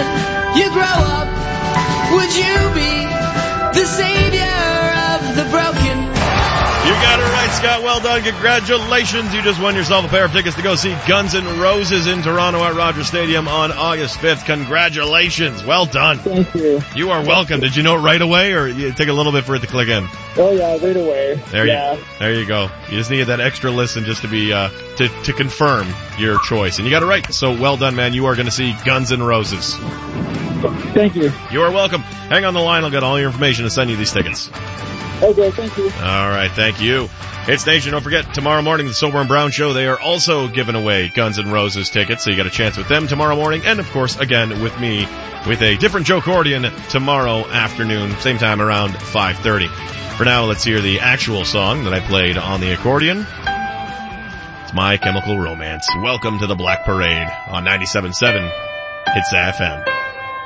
when you grow up, would you be the savior of the broken? You got it right, Scott. Well done. Congratulations. You just won yourself a pair of tickets to go see Guns N' Roses in Toronto at Rogers Stadium on August 5th. Congratulations. Well done. Thank you. You are welcome. Did you know it right away, or you take a little bit for it to click in? Oh, yeah, right away. There you go. You just needed that extra listen just to be to confirm your choice. And you got it right. So well done, man. You are going to see Guns N' Roses. Thank you. You are welcome. Hang on the line. I'll get all your information and send you these tickets. Okay, thank you. All right, thank you. Hits Nation, don't forget, tomorrow morning, the Sober and Brown Show, they are also giving away Guns N' Roses tickets, so you got a chance with them tomorrow morning, and of course, again, with me, with a different Joe Cordian tomorrow afternoon, same time around 5:30. For now, let's hear the actual song that I played on the accordion. It's My Chemical Romance. Welcome to the Black Parade on 97.7 Hits FM.